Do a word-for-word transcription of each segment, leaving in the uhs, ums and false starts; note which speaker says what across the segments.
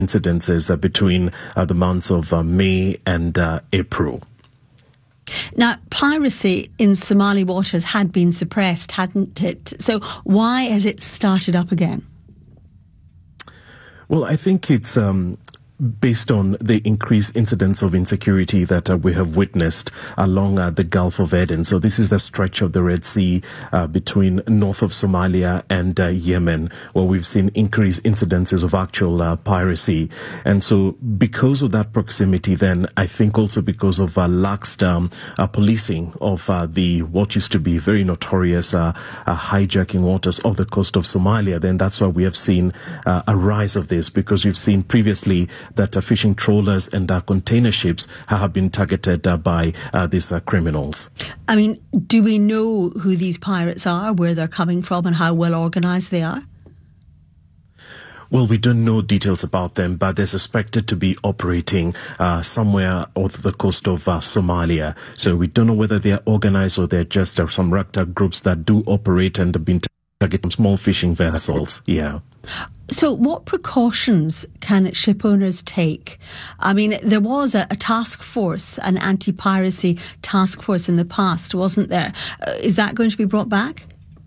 Speaker 1: incidences uh, between uh, the months of uh, May and uh, April.
Speaker 2: Now, piracy in Somali waters had been suppressed, hadn't it? So why has it started up again?
Speaker 1: Well, I think it's um, based on the increased incidence of insecurity that uh, we have witnessed along uh, the Gulf of Aden. So this is the stretch of the Red Sea uh, between north of Somalia and uh, Yemen, where we've seen increased incidences of actual uh, piracy. And so because of that proximity, then I think also because of uh, lax um, uh, policing of uh, the what used to be very notorious uh, uh, hijacking waters off the coast of Somalia, then that's why we have seen uh, a rise of this, because we've seen previously that uh, fishing trawlers and uh, container ships have been targeted uh, by uh, these uh, criminals.
Speaker 2: I mean, do we know who these pirates are, where they're coming from and how well organised they are?
Speaker 1: Well, we don't know details about them, but they're suspected to be operating uh, somewhere off the coast of uh, Somalia. So we don't know whether they are organised or they're just uh, some ragtag groups that do operate and have been targeting small fishing vessels. Yeah.
Speaker 2: So what precautions can ship owners take? I mean, there was a, a task force, an anti-piracy task force in the past, wasn't there? Uh, is that going to be brought back?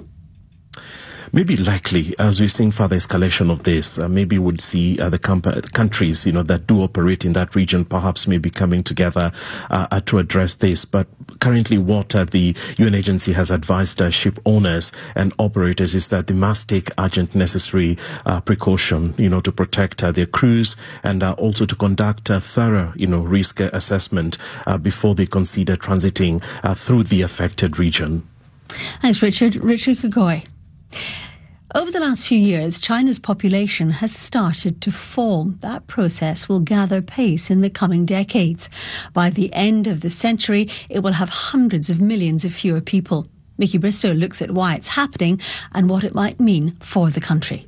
Speaker 1: Maybe likely, as we're seeing further escalation of this, uh, maybe we'd see uh, the comp- countries, you know, that do operate in that region, perhaps maybe coming together uh, to address this. But currently, what uh, the U N agency has advised uh, ship owners and operators is that they must take urgent, necessary uh, precaution, you know, to protect uh, their crews and uh, also to conduct a thorough, you know, risk assessment uh, before they consider transiting uh, through the affected region.
Speaker 2: Thanks, Richard. Richard Kagoi. Over the last few years, China's population has started to fall. That process will gather pace in the coming decades. By the end of the century, it will have hundreds of millions of fewer people. Mickey Bristow looks at why it's happening and what it might mean for the country.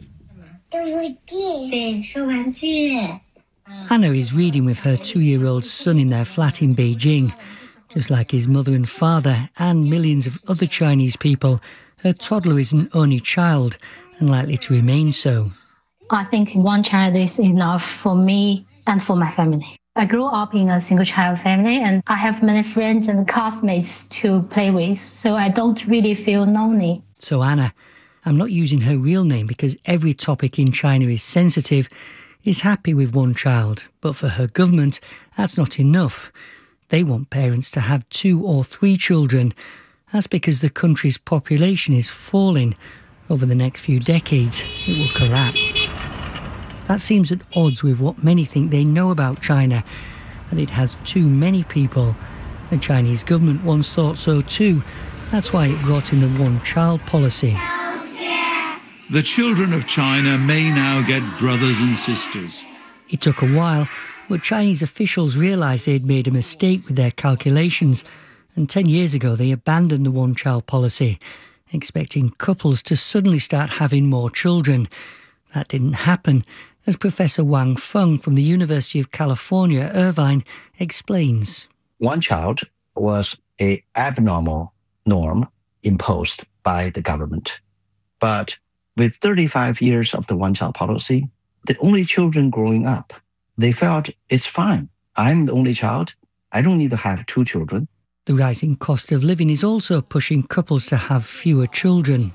Speaker 3: Anna is reading with her two-year-old son in their flat in Beijing. Just like his mother and father and millions of other Chinese people, her toddler is an only child and likely to remain so.
Speaker 4: I think one child is enough for me and for my family. I grew up in a single-child family and I have many friends and classmates to play with, so I don't really feel lonely.
Speaker 3: So Anna, I'm not using her real name because every topic in China is sensitive, is happy with one child. But for her government, that's not enough. They want parents to have two or three children. That's because the country's population is falling. Over the next few decades, it will collapse. That seems at odds with what many think they know about China, that it has too many people. The Chinese government once thought so too. That's why it brought in the one-child policy.
Speaker 5: The children of China may now get brothers and sisters.
Speaker 3: It took a while, but Chinese officials realised they'd made a mistake with their calculations. And ten years ago, they abandoned the one-child policy, expecting couples to suddenly start having more children. That didn't happen, as Professor Wang Feng from the University of California, Irvine, explains.
Speaker 6: One child was an abnormal norm imposed by the government. But with thirty-five years of the one-child policy, the only children growing up, they felt it's fine. I'm the only child. I don't need to have two children.
Speaker 3: The rising cost of living is also pushing couples to have fewer children.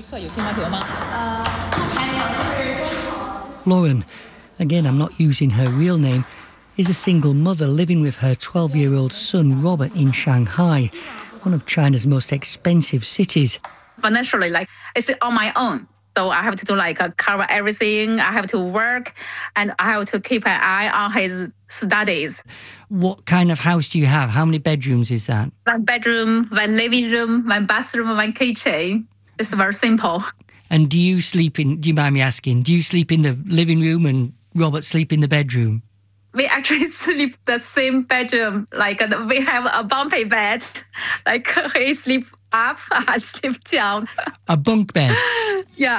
Speaker 3: Lauren, again I'm not using her real name, is a single mother living with her twelve-year-old son Robert in Shanghai, one of China's most expensive cities.
Speaker 7: Financially, like, it's on my own. So I have to do like uh, cover everything. I have to work and I have to keep an eye on his studies.
Speaker 3: What kind of house do you have? How many bedrooms is that?
Speaker 7: One bedroom, one living room, one bathroom, one kitchen. It's very simple.
Speaker 3: And do you sleep in, do you mind me asking, do you sleep in the living room and Robert sleep in the bedroom?
Speaker 7: We actually sleep the same bedroom. Like uh, we have a bumpy bed. Like he sleep up, I sleep down.
Speaker 3: A bunk bed?
Speaker 7: Yeah.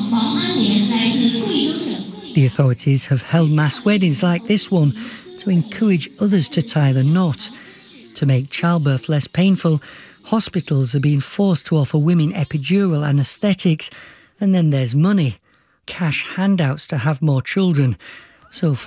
Speaker 3: The authorities have held mass weddings like this one to encourage others to tie the knot. To make childbirth less painful, hospitals are being forced to offer women epidural anaesthetics. And then there's money, cash handouts to have more children. So